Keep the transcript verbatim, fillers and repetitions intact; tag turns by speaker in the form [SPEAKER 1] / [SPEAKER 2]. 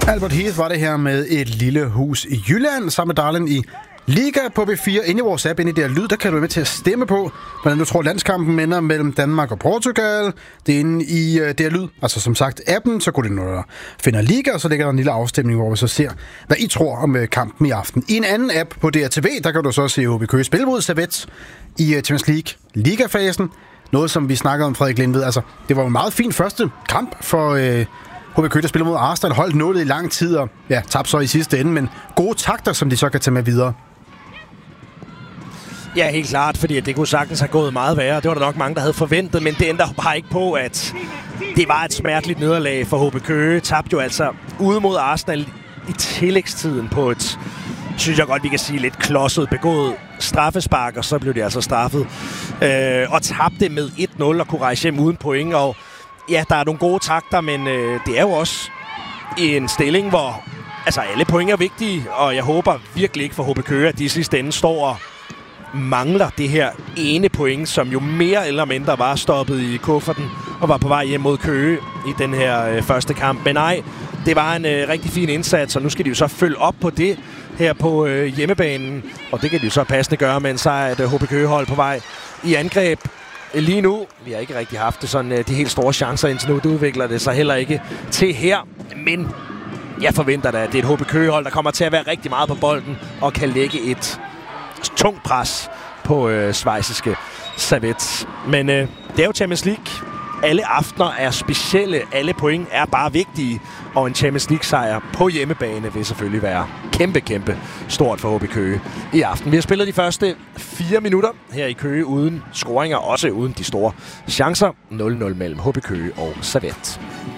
[SPEAKER 1] Albert Heath var det her med Et lille hus i Jylland, sammen med Darlin i Liga på B fire. Inde i vores app, inde i det her lyd, der kan du være med til at stemme på, hvordan du tror landskampen ender mellem Danmark og Portugal. Det er inde i uh, det her lyd, altså som sagt appen, så går det når der finder Liga, og så ligger der en lille afstemning, hvor vi så ser, hvad I tror om uh, kampen i aften. I en anden app på D R T V, der kan du så se O B Køge spille mod Servette i uh, Champions League Liga-fasen. Noget, som vi snakkede om, Frederik Lindved. Altså, det var en meget fin første kamp for uh, H B Køge, der spiller mod Arsenal, holdt nullet i lang tid, og ja, tabte så i sidste ende, men gode takter, som de så kan tage med videre.
[SPEAKER 2] Ja, helt klart, fordi det kunne sagtens have gået meget værre. Det var der nok mange, der havde forventet, men det ændrer bare ikke på, at det var et smerteligt nederlag for H B Køge. Tabte jo altså ude mod Arsenal i tillægstiden på et, synes jeg godt, vi kan sige, lidt klodset begået straffespark, og så blev de altså straffet. Øh, og tabte med et nul og kunne rejse hjem uden point, og ja, der er nogle gode takter, men øh, det er jo også en stilling, hvor altså, alle point er vigtige, og jeg håber virkelig ikke for H B Køge, at de i sidste ende står og mangler det her ene point, som jo mere eller mindre var stoppet i kufferten og var på vej hjem mod Køge i den her øh, første kamp. Men nej, det var en øh, rigtig fin indsats, og nu skal de jo så følge op på det her på øh, hjemmebanen, og det kan de jo så passende gøre, men så er et øh, H B Køge-hold på vej i angreb. Lige nu, vi har ikke rigtig haft det sådan, øh, de helt store chancer indtil nu, det udvikler det sig heller ikke til her, men jeg forventer da, at det er et H B Køge-hold, der kommer til at være rigtig meget på bolden og kan lægge et tungt pres på øh, schweiziske Servette. Men øh, det er jo Champions League. Alle aftener er specielle. Alle point er bare vigtige. Og en Champions League-sejr på hjemmebane vil selvfølgelig være kæmpe, kæmpe stort for H B Køge i aften. Vi har spillet de første fire minutter her i Køge uden scoringer, også uden de store chancer. nul nul mellem H B Køge og Servette.